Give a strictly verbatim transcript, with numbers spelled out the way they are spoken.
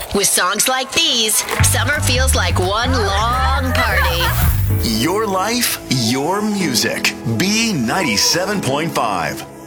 With songs like these, summer feels like one long party. Your life, your music. B ninety-seven point five.